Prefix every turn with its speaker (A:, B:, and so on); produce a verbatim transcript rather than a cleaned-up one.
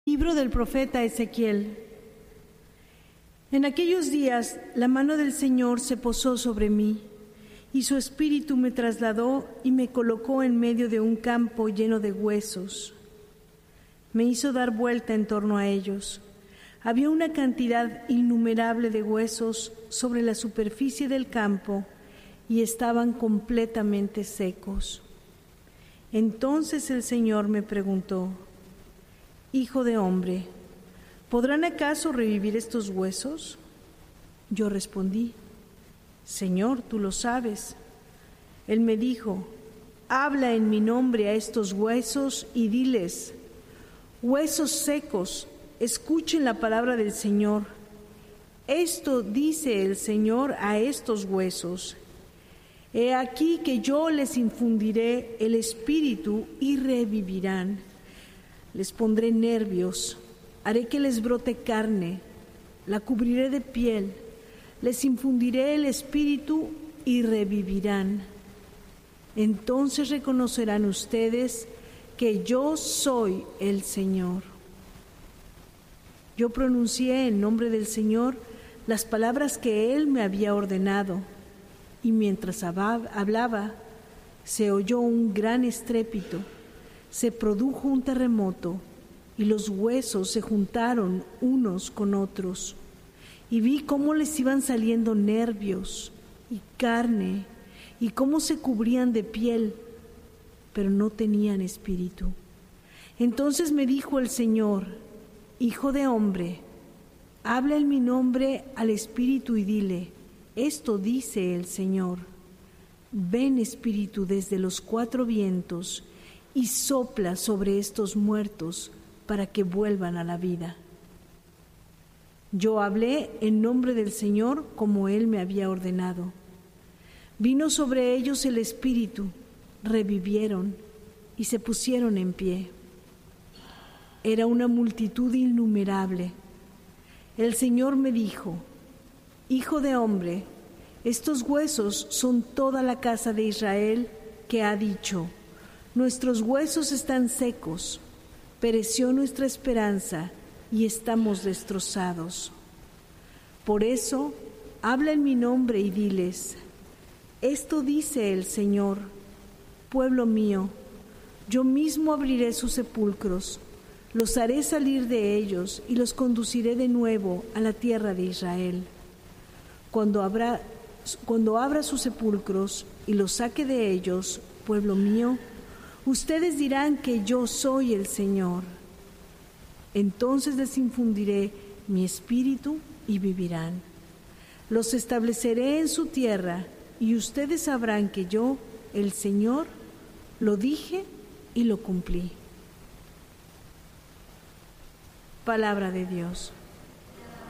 A: Libro del profeta Ezequiel. En aquellos días la mano del Señor se posó sobre mí, y su espíritu me trasladó y me colocó en medio de un campo lleno de huesos. Me hizo dar vuelta en torno a ellos. Había una cantidad innumerable de huesos sobre la superficie del campo y estaban completamente secos. Entonces el Señor me preguntó: Hijo de hombre, ¿podrán acaso revivir estos huesos? Yo respondí: Señor, tú lo sabes. Él me dijo: Habla en mi nombre a estos huesos y diles: Huesos secos, escuchen la palabra del Señor. Esto dice el Señor a estos huesos: He aquí que yo les infundiré el espíritu y revivirán. Les pondré nervios, haré que les brote carne, la cubriré de piel, les infundiré el espíritu y revivirán. Entonces reconocerán ustedes que yo soy el Señor. Yo pronuncié en nombre del Señor las palabras que Él me había ordenado, y mientras hablaba, se oyó un gran estrépito. Se produjo un terremoto y los huesos se juntaron unos con otros. Y vi cómo les iban saliendo nervios y carne y cómo se cubrían de piel, pero no tenían espíritu. Entonces me dijo el Señor: Hijo de hombre, habla en mi nombre al espíritu y dile: Esto dice el Señor. Ven, espíritu, desde los cuatro vientos y sopla sobre estos muertos para que vuelvan a la vida. Yo hablé en nombre del Señor como Él me había ordenado. Vino sobre ellos el espíritu, revivieron y se pusieron en pie. Era una multitud innumerable. El Señor me dijo: Hijo de hombre, estos huesos son toda la casa de Israel que ha dicho: Nuestros huesos están secos, pereció nuestra esperanza y estamos destrozados. Por eso, habla en mi nombre y diles: Esto dice el Señor: Pueblo mío, yo mismo abriré sus sepulcros, los haré salir de ellos y los conduciré de nuevo a la tierra de Israel. Cuando abra, cuando abra sus sepulcros y los saque de ellos, pueblo mío, ustedes dirán que yo soy el Señor. Entonces les infundiré mi espíritu y vivirán. Los estableceré en su tierra y ustedes sabrán que yo, el Señor, lo dije y lo cumplí. Palabra de Dios.